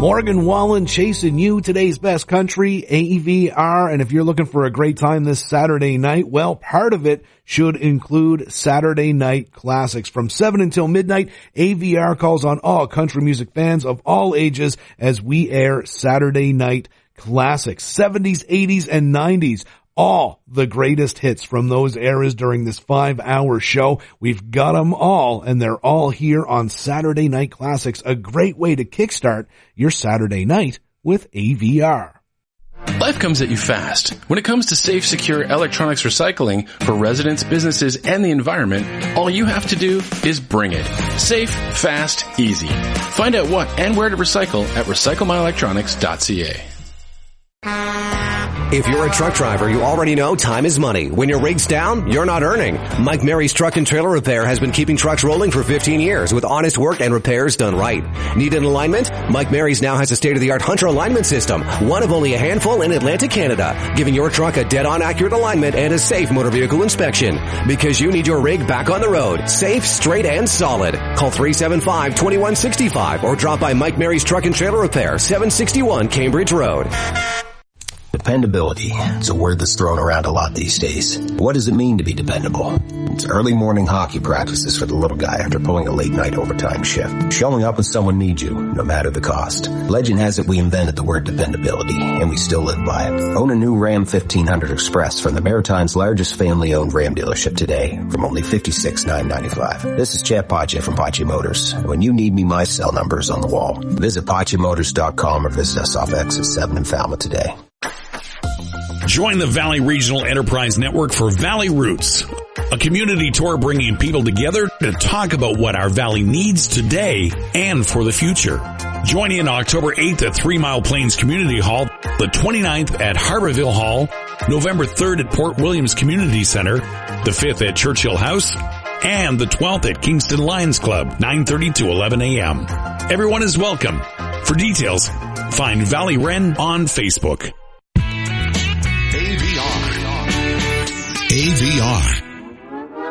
Morgan Wallen chasing you, today's best country, AVR. And if you're looking for a great time this Saturday night, well, part of it should include Saturday Night Classics. From 7 until midnight, AVR calls on all country music fans of all ages as we air Saturday Night Classics. 70s, 80s, and 90s. All the greatest hits from those eras during this 5-hour show. We've got them all, and they're all here on Saturday Night Classics. A great way to kickstart your Saturday night with AVR. Life comes at you fast. When it comes to safe, secure electronics recycling for residents, businesses, and the environment, all you have to do is bring it. Safe, fast, easy. Find out what and where to recycle at recyclemyelectronics.ca. If you're a truck driver, you already know time is money. When your rig's down, you're not earning. Mike Mary's Truck and Trailer Repair has been keeping trucks rolling for 15 years with honest work and repairs done right. Need an alignment? Mike Mary's now has a state-of-the-art Hunter alignment system, one of only a handful in Atlantic Canada, giving your truck a dead-on accurate alignment and a safe motor vehicle inspection. Because you need your rig back on the road, safe, straight, and solid. Call 375-2165 or drop by Mike Mary's Truck and Trailer Repair, 761 Cambridge Road. Dependability. It's a word that's thrown around a lot these days. What does it mean to be dependable? It's early morning hockey practices for the little guy after pulling a late night overtime shift. Showing up when someone needs you, no matter the cost. Legend has it we invented the word dependability, and we still live by it. Own a new Ram 1500 Express from the Maritime's largest family-owned Ram dealership today from only $56,995. This is Chad Pache from Pache Motors. When you need me, my cell number is on the wall. Visit PacheMotors.com or visit us off Exit 7 in Falmouth today. Join the Valley Regional Enterprise Network for Valley Roots, a community tour bringing people together to talk about what our valley needs today and for the future. Join in October 8th at 3 Mile Plains Community Hall, the 29th at Harborville Hall, November 3rd at Port Williams Community Center, the 5th at Churchill House, and the 12th at Kingston Lions Club, 9:30 to 11 a.m. Everyone is welcome. For details, find Valley Wren on Facebook. AVR.